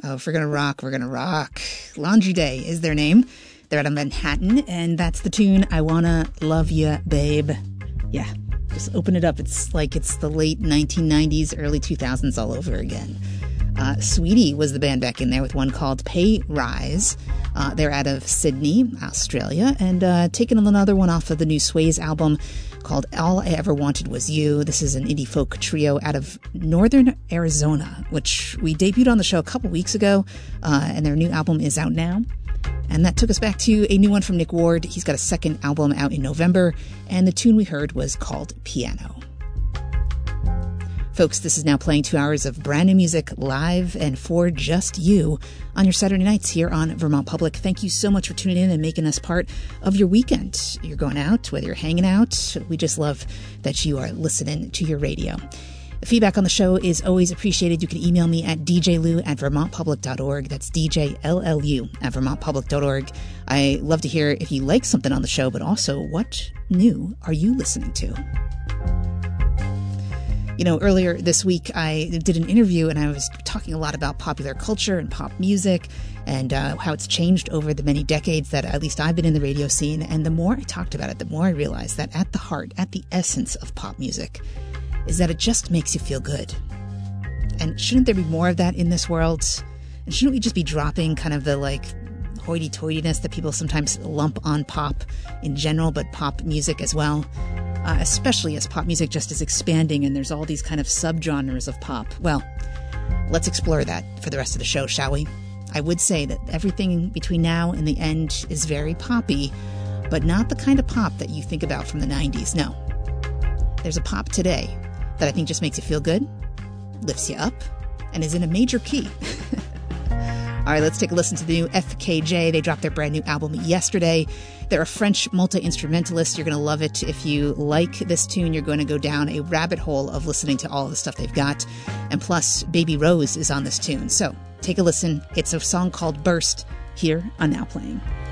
Oh, if we're gonna rock, we're gonna rock. Laundry Day is their name. They're out of Manhattan, and that's the tune, I Wanna Love Ya, Babe. Yeah, just open it up. It's like it's the late 1990s, early 2000s all over again. Sweetie was the band back in there with one called Pay Rise. They're out of Sydney, Australia, and taking another one off of the new Sways album called All I Ever Wanted Was You. This is an indie folk trio out of northern Arizona, which we debuted on the show a couple weeks ago, and their new album is out now. And that took us back to a new one from Nick Ward. He's got a second album out in November, and the tune we heard was called Piano. Folks, this is now playing 2 hours of brand new music live and for just you on your Saturday nights here on Vermont Public. Thank you so much for tuning in and making us part of your weekend. You're going out, whether you're hanging out, we just love that you are listening to your radio. The feedback on the show is always appreciated. You can email me at djlou@vermontpublic.org. That's djllu@vermontpublic.org. I love to hear if you like something on the show, but also what new are you listening to? You know, earlier this week, I did an interview and I was talking a lot about popular culture and pop music and how it's changed over the many decades that at least I've been in the radio scene. And the more I talked about it, the more I realized that at the heart, at the essence of pop music, is that it just makes you feel good. And shouldn't there be more of that in this world? And shouldn't we just be dropping kind of the like hoity-toityness that people sometimes lump on pop in general, but pop music as well? Especially as pop music just is expanding and there's all these kind of subgenres of pop. Well, let's explore that for the rest of the show, shall we? I would say that everything between now and the end is very poppy, but not the kind of pop that you think about from the 90s. No. There's a pop today that I think just makes you feel good, lifts you up, and is in a major key. All right, let's take a listen to the new FKJ. They dropped their brand new album yesterday. They're a French multi-instrumentalist. You're going to love it. If you like this tune, you're going to go down a rabbit hole of listening to all of the stuff they've got. And plus, Baby Rose is on this tune. So take a listen. It's a song called Burst here on Now Playing.